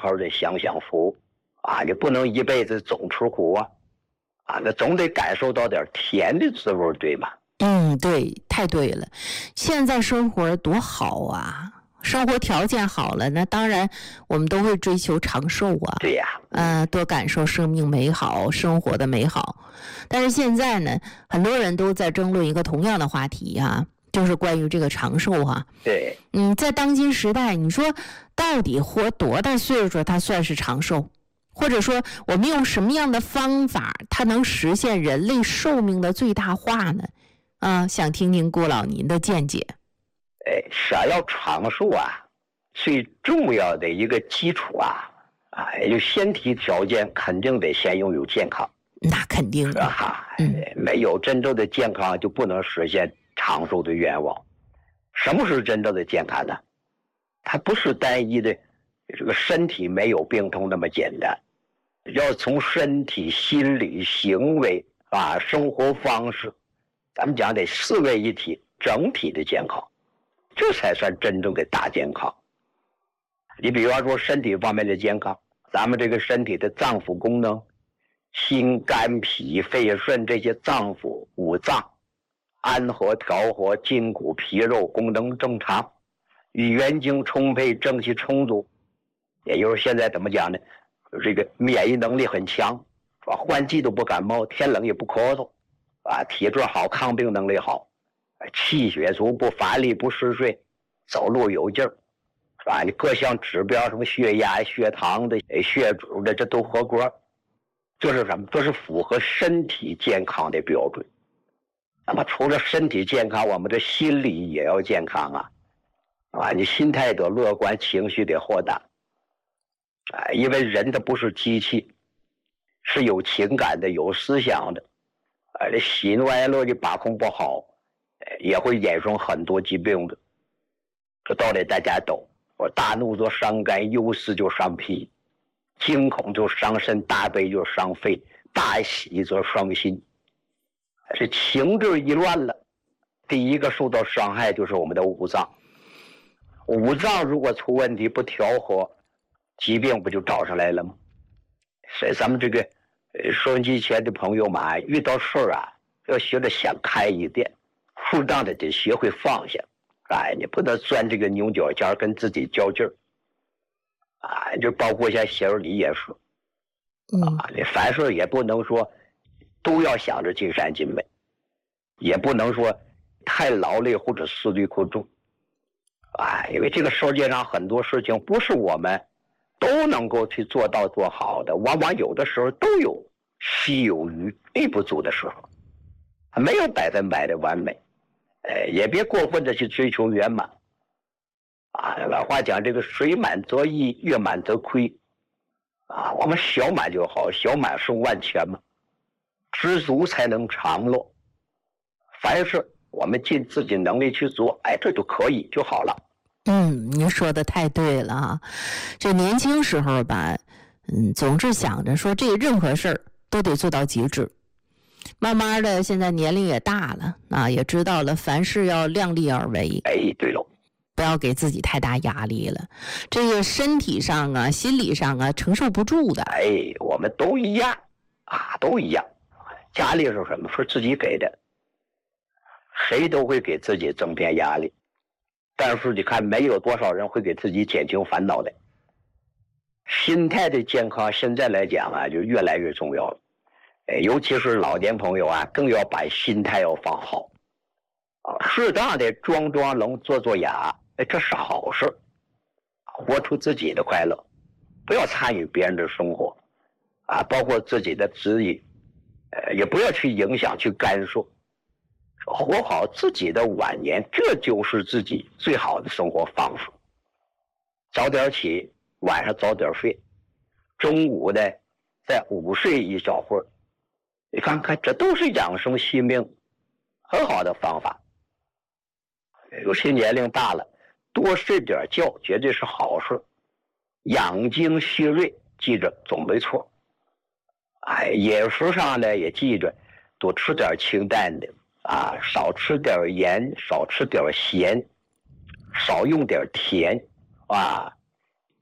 好的享福啊！你不能一辈子总吃苦啊！那总得感受到点甜的滋味，对吧？ 对，太对了。现在生活多好啊！生活条件好了，那当然我们都会追求长寿啊。 对呀， 多感受生命美好，生活的美好。但是现在呢，很多人都在争论一个同样的话题啊，就是关于这个长寿啊。 对， 在当今时代，你说到底活多大岁数它算是长寿？或者说我们用什么样的方法，它能实现人类寿命的最大化呢？想听听顾老您的见解。 想要长寿啊，最重要的一个基础也就先提条件，肯定得先拥有健康。 那肯定的没有真正的健康，就不能实现长寿的愿望。什么是真正的健康呢？它不是单一的这个身体没有病痛那么简单，要从身体、心理、行为生活方式，咱们讲得四位一体，整体的健康，这才算真正的大健康。你比方说身体方面的健康，咱们这个身体的脏腑功能，心肝脾肺肾这些脏腑五脏安和调和，筋骨皮肉功能正常，与元精充沛，正气充足，也就是现在怎么讲呢？这个免疫能力很强，换季都不感冒，天冷也不咳嗽，体质好，抗病能力好，气血足，不乏力，不嗜睡，走路有劲儿，是吧？你各项指标，什么血压、血糖的、血脂的，这都合格。这是什么？这是符合身体健康的标准。那么除了身体健康，我们的心理也要健康你心态得乐观，情绪得豁达因为人他不是机器，是有情感的，有思想的这喜怒哀乐的把控不好也会衍生很多疾病的。这道理大家懂。我大怒就伤肝，忧思就伤脾，惊恐就伤肾，大悲就伤肺，大喜则伤心。这情志一乱了，第一个受到伤害就是我们的五脏。五脏如果出问题不调和，疾病不就找上来了吗？所以咱们这个收音机前的朋友们遇到事儿要学着想开一点，适当的得学会放下。你不能钻这个牛角尖跟自己较劲儿就包括像媳妇你也是你凡事也不能说都要想着尽善尽美，也不能说太劳累或者思虑过重因为这个世界上很多事情不是我们都能够去做到做好的，往往有的时候都有心有余力不足的时候，没有100%的完美也别过分的去追求圆满老话讲这个水满则溢，月满则亏我们小满就好，小满胜万全嘛，知足才能长乐。凡事我们尽自己能力去做这就可以就好了。 您说的太对了这年轻时候吧总是想着说这任何事儿都得做到极致，慢慢的现在年龄也大了也知道了凡事要量力而为。 对喽， 不要给自己太大压力了，这个身体上心理上承受不住的。 我们都一样都一样。压力是什么？是自己给的，谁都会给自己增添压力，但是你看没有多少人会给自己减轻烦恼的。心态的健康现在来讲就越来越重要了尤其是老年朋友更要把心态要放好适当的装聋做哑这是好事，活出自己的快乐，不要参与别人的生活包括自己的旨意也不要去影响去干涉，活好自己的晚年，这就是自己最好的生活方式。早点起，晚上早点睡，中午呢再午睡一小会儿，你看看这都是养生惜命很好的方法。有些年龄大了，多睡点觉绝对是好事，养精蓄锐记着总没错。饮食上呢也记着多吃点清淡的少吃点盐，少吃点咸，少用点甜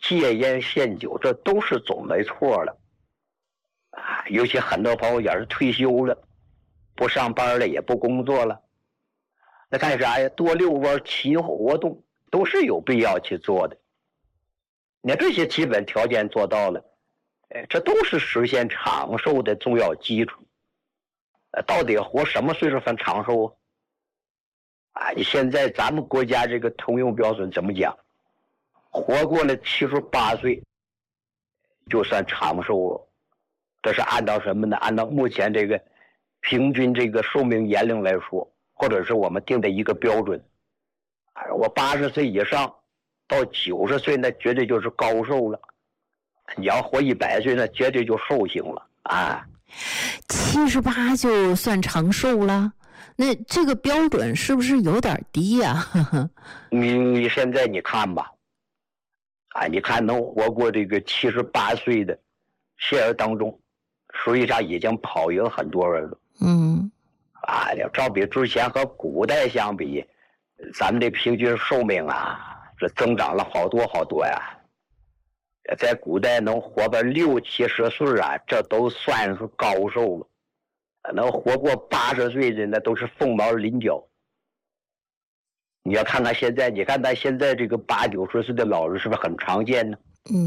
戒烟限酒，这都是总没错了啊。尤其很多朋友也是退休了，不上班了，也不工作了，那干啥呀？多遛弯、骑活动都是有必要去做的。你看这些基本条件做到了，这都是实现长寿的重要基础。到底活什么岁数算长寿啊？你现在咱们国家这个通用标准怎么讲？活过了78岁就算长寿了。这是按照什么呢？按照目前这个平均这个寿命年龄来说，或者是我们定的一个标准。我80岁以上到90岁那绝对就是高寿了。你要活100岁那绝对就寿星了啊。 78就算长寿了？那这个标准是不是有点低呀？ 你现在你看吧，你看能活过这个78岁的，现实当中，实际上已经跑赢很多人了。照比之前和古代相比，咱们的平均寿命这增长了好多呀。在古代能活个60、70岁这都算是高寿了。能活过80岁的那都是凤毛麟角。你要看看现在，你看咱现在这个80、90岁的老人是不是很常见呢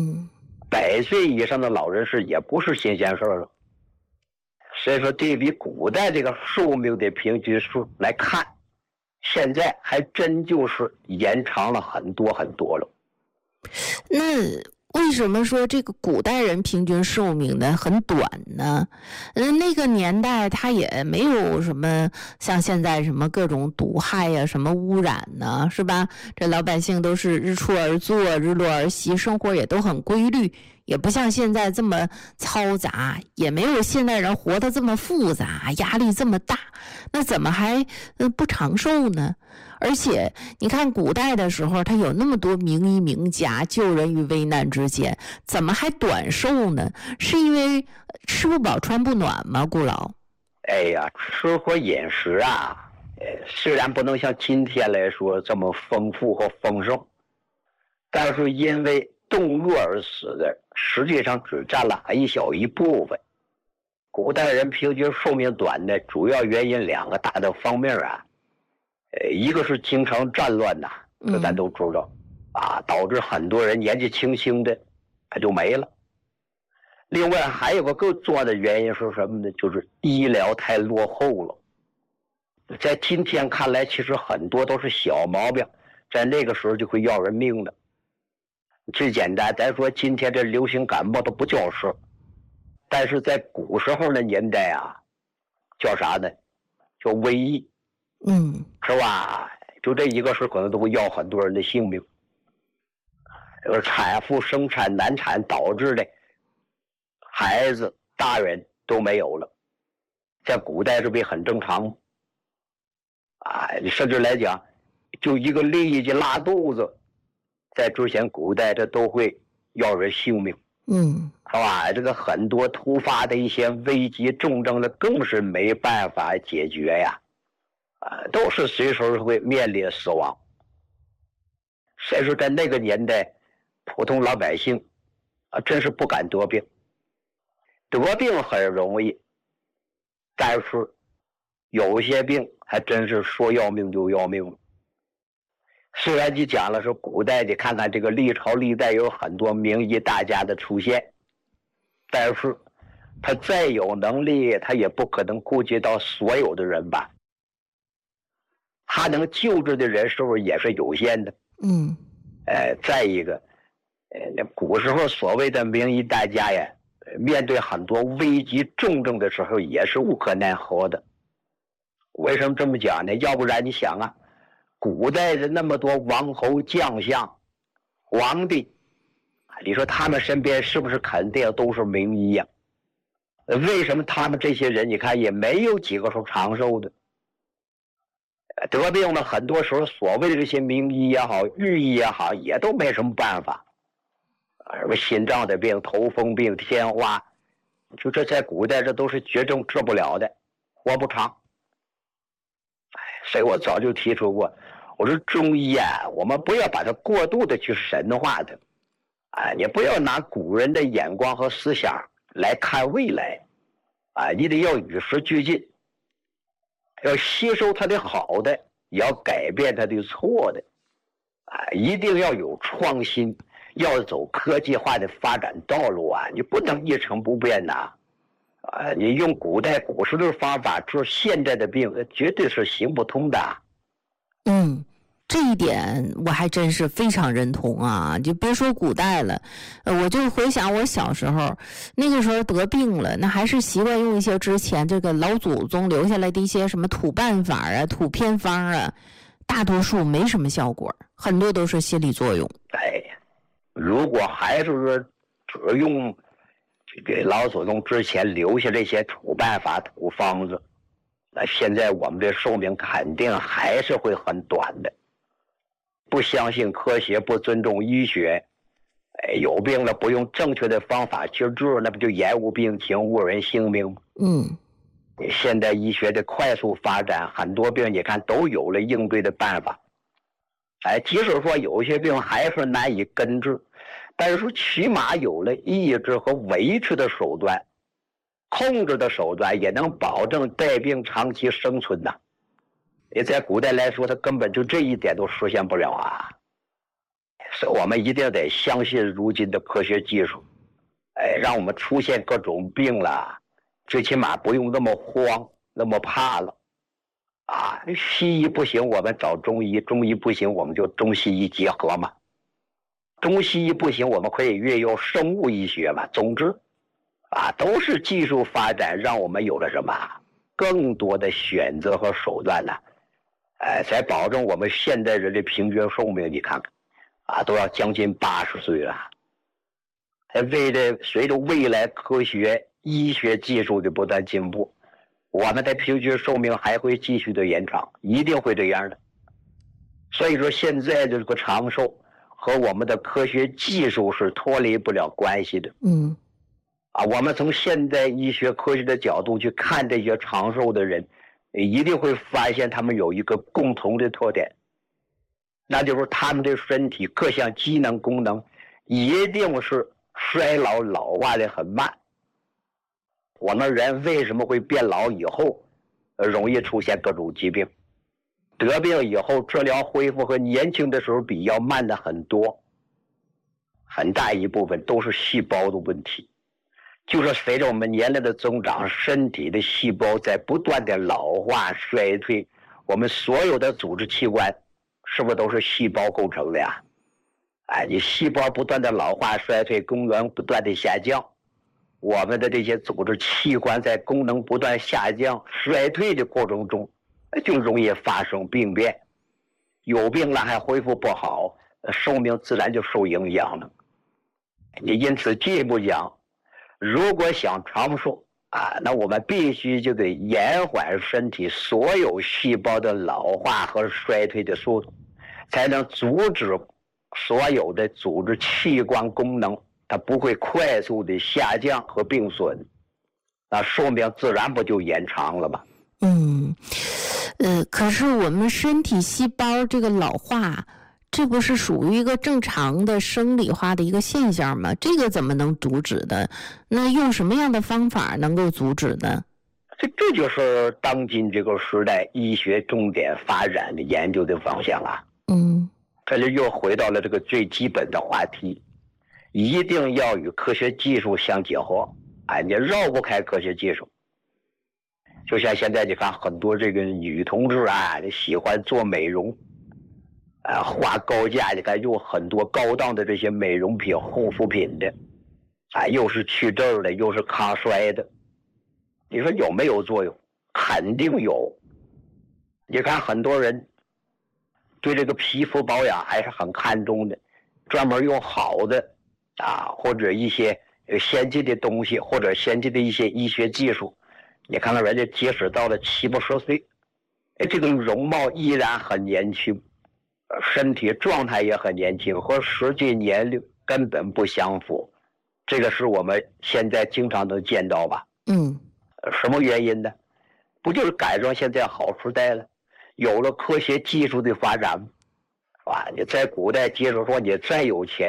？100岁以上的老人是也不是新鲜事了。所以说对比古代这个寿命的平均数来看，现在还真就是延长了很多了。 那为什么说这个古代人平均寿命呢很短呢？那个年代他也没有什么像现在什么各种毒害呀、什么污染呢，是吧？这老百姓都是日出而作，日落而息，生活也都很规律，也不像现在这么嘈杂，也没有现代人活得这么复杂，压力这么大，那怎么还不长寿呢？而且你看古代的时候，他有那么多名医名家救人于危难之间，怎么还短寿呢？是因为吃不饱穿不暖吗？顾老， 吃喝饮食虽然不能像今天来说这么丰富和丰盛，但是因为冻饿而死的实际上只占了很小一部分。古代人平均寿命短的主要原因2个大的方面一个是京城战乱这咱都知道导致很多人年纪轻轻的他就没了。另外还有个更重要的原因是什么呢？就是医疗太落后了。在今天看来，其实很多都是小毛病，在那个时候就会要人命的。最简单，咱说今天这流行感冒都不叫事，但是在古时候的年代叫啥呢？叫瘟疫。是吧？就这一个事可能都会要很多人的性命。产妇生产难产导致的孩子大人都没有了，在古代这不也很正常吗？甚至来讲，就一个痢疾拉肚子，在之前古代这都会要人性命。是吧？这个很多突发的一些危急重症的更是没办法解决呀。都是随时会面临死亡。所以说在那个年代，普通老百姓真是不敢得病。得病很容易，但是有些病还真是说要命就要命了。虽然你讲了说古代你看看这个历朝历代有很多名医大家的出现，但是他再有能力，他也不可能顾及到所有的人吧。他能救治的人数也是有限的。再一个，古时候所谓的名医大家呀，面对很多危急重症的时候也是无可奈何的。为什么这么讲呢？要不然你想古代的那么多王侯将相、皇帝，你说他们身边是不是肯定都是名医呀？为什么他们这些人你看也没有几个是长寿的？得病了，很多时候所谓的这些名医也好，御医也好，也都没什么办法。什么心脏的病、头风病、天花，就这在古代这都是绝症治不了的，活不长。所以我早就提出过，我说中医我们不要把它过度的去神化它。 你不要拿古人的眼光和思想来看未来，你得要与时俱进，要吸收它的好的，也要改变它的错的，一定要有创新，要走科技化的发展道路你不能一成不变你用古时的方法治现在的病，绝对是行不通的。 这一点我还真是非常认同啊！就别说古代了，我就回想我小时候，那个时候得病了，那还是习惯用一些之前这个老祖宗留下来的一些什么土办法土偏方大多数没什么效果，很多都是心理作用。 如果还是说只用这个老祖宗之前留下这些土办法、土方子，那现在我们的寿命肯定还是会很短的。不相信科学，不尊重医学，有病了不用正确的方法去治，那不就延误病情、误人性命吗？现代医学的快速发展，很多病你看都有了应对的办法。即使说有些病还是难以根治，但是说起码有了抑制和维持的手段，控制的手段，也能保证带病长期生存呐。也在古代来说，他根本就这一点都实现不了所以我们一定得相信如今的科学技术，让我们出现各种病了，最起码不用那么慌，那么怕了西医不行，我们找中医；中医不行，我们就中西医结合嘛；中西医不行，我们可以运用生物医学嘛。总之都是技术发展让我们有了什么更多的选择和手段才保证我们现代人的平均寿命，你看看都要将近80岁了。随着未来科学医学技术的不断进步，我们的平均寿命还会继续的延长，一定会这样的。所以说现在的这个长寿和我们的科学技术是脱离不了关系的。我们从现代医学科学的角度去看这些长寿的人，一定会发现他们有一个共同的特点，那就是他们的身体各项机能功能一定是衰老老化的很慢。我们人为什么会变老以后容易出现各种疾病？得病以后治疗恢复和年轻的时候比要慢的很多，很大一部分都是细胞的问题。就是随着我们年龄的增长，身体的细胞在不断的老化衰退，我们所有的组织器官是不是都是细胞构成的呀？你细胞不断的老化衰退，功能不断的下降，我们的这些组织器官在功能不断下降衰退的过程中，就容易发生病变，有病了还恢复不好，寿命自然就受影响了。因此进一步讲，如果想长寿那我们必须就得延缓身体所有细胞的老化和衰退的速度，才能阻止所有的组织器官功能它不会快速的下降和病损，那寿命自然不就延长了吗？ 可是我们身体细胞这个老化，这不是属于一个正常的生理化的一个现象吗？这个怎么能阻止的？那用什么样的方法能够阻止呢？ 这就是当今这个时代医学重点发展的研究的方向这就又回到了这个最基本的话题，一定要与科学技术相结合你绕不开科学技术。就像现在你看很多这个女同志喜欢做美容花高价，你看用很多高档的这些美容品、护肤品的又是去皱的，又是抗衰的，你说有没有作用？肯定有。你看很多人对这个皮肤保养还是很看重的，专门用好的或者一些先进的东西，或者先进的一些医学技术，你看看人家即使到了70、80岁，这个容貌依然很年轻，身体状态也很年轻，和实际年龄根本不相符。这个是我们现在经常能见到吧？什么原因呢？不就是赶上现在好时代了，有了科学技术的发展你在古代即使说你再有钱，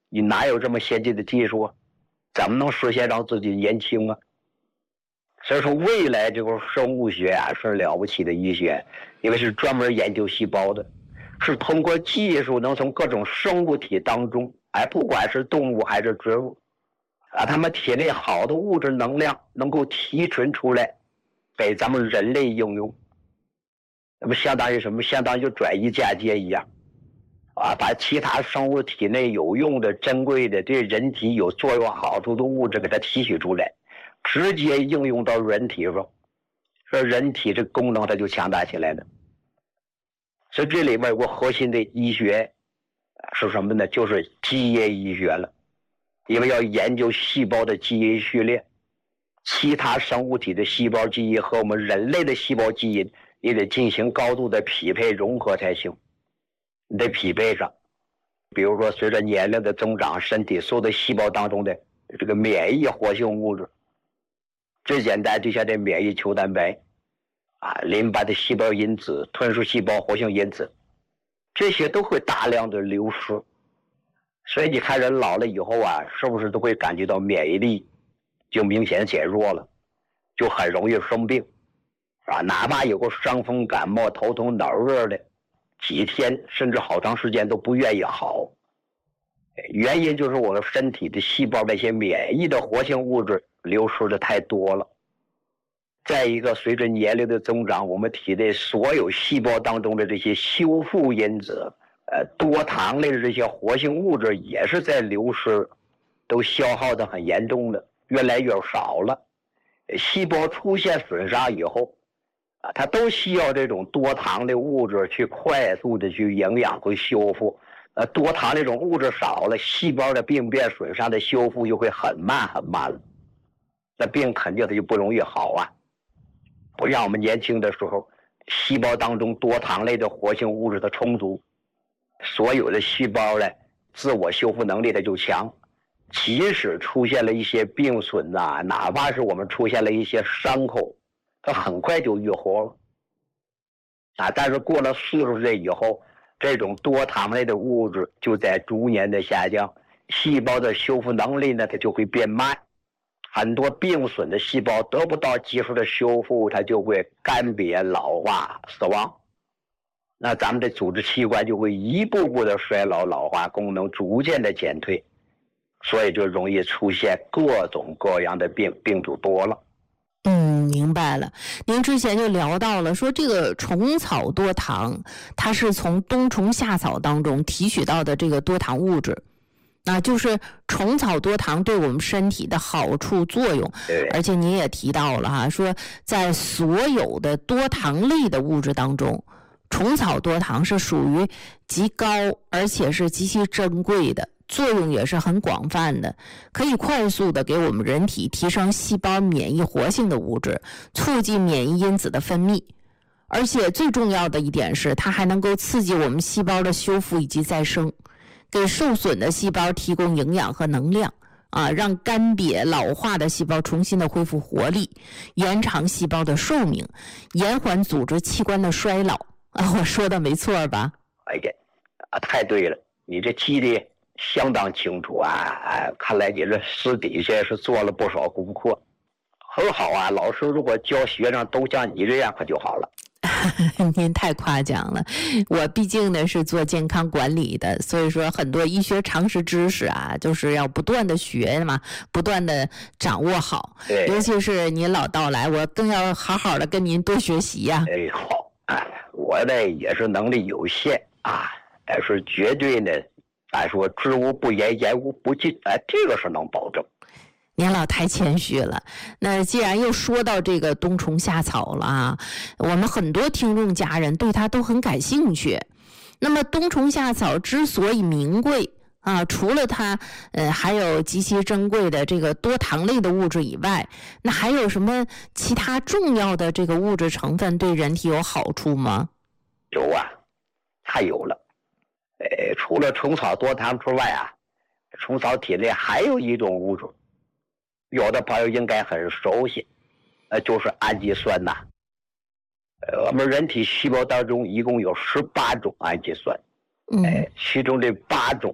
你哪有这么先进的技术啊？怎么能实现让自己年轻啊？所以说，未来这个生物学啊是了不起的医学，因为是专门研究细胞的，是通过技术能从各种生物体当中，不管是动物还是植物，他们体内好的物质能量能够提纯出来，给咱们人类应用。那么相当于什么？相当于转移嫁接一样，把其他生物体内有用的、珍贵的、对人体有作用好处的物质给它提取出来，直接应用到人体上，说人体这功能它就强大起来了。所以这里面有个核心的医学是什么呢？就是基因医学了，因为要研究细胞的基因序列，其他生物体的细胞基因和我们人类的细胞基因，你得进行高度的匹配融合才行，你得匹配上。比如说随着年龄的增长，身体所有的细胞当中的这个免疫活性物质，最简单就像这免疫球蛋白淋巴的细胞因子、吞噬细胞活性因子，这些都会大量的流失。所以你看人老了以后是不是都会感觉到免疫力就明显减弱了，就很容易生病哪怕有个伤风感冒、头痛脑热的，几天甚至好长时间都不愿意好。原因就是我们身体的细胞那些免疫的活性物质流失的太多了。再一个，随着年龄的增长，我们体内所有细胞当中的这些修复因子、多糖类的这些活性物质也是在流失，都消耗的很严重的，越来越少了。细胞出现损伤以后它都需要这种多糖的物质去快速的去营养和修复。多糖这种物质少了，细胞的病变损伤的修复就会很慢很慢了，那病肯定它就不容易好不像我们年轻的时候，细胞当中多糖类的活性物质的充足，所有的细胞呢自我修复能力它就强，即使出现了一些病损哪怕是我们出现了一些伤口，它很快就愈合了但是过了40岁以后，这种多糖类的物质就在逐年的下降，细胞的修复能力呢它就会变慢，很多病损的细胞得不到及时的修复，它就会干瘪、老化、死亡。那咱们的组织器官就会一步步的衰老、老化，功能逐渐的减退，所以就容易出现各种各样的病就多了。 明白了。您之前就聊到了说这个虫草多糖，它是从冬虫夏草当中提取到的这个多糖物质。就是虫草多糖对我们身体的好处作用，而且您也提到了说在所有的多糖类的物质当中，虫草多糖是属于极高而且是极其珍贵的，作用也是很广泛的，可以快速的给我们人体提升细胞免疫活性的物质，促进免疫因子的分泌，而且最重要的一点是它还能够刺激我们细胞的修复以及再生，给受损的细胞提供营养和能量让干瘪老化的细胞重新的恢复活力，延长细胞的寿命，延缓组织器官的衰老我说的没错吧？ 太对了，你这记得相当清楚看来你这私底下是做了不少功课，很好老师如果教学生都像你这样可就好了。 您太夸奖了，我毕竟呢是做健康管理的，所以说很多医学常识知识就是要不断的学嘛，不断的掌握好。尤其是您老到来，我更要好好的跟您多学习好我呢也是能力有限但是绝对呢说知无不言，言无不尽这个是能保证。 您老太谦虚了。那既然又说到这个冬虫夏草了我们很多听众家人对它都很感兴趣。那么冬虫夏草之所以名贵除了它还有极其珍贵的这个多糖类的物质以外，那还有什么其他重要的这个物质成分对人体有好处吗？ 有还有了。除了虫草多糖之外虫草体内还有一种物质，有的朋友应该很熟悉，就是氨基酸我们人体细胞当中一共有18种氨基酸，其中这8种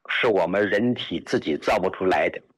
是我们人体自己造不出来的。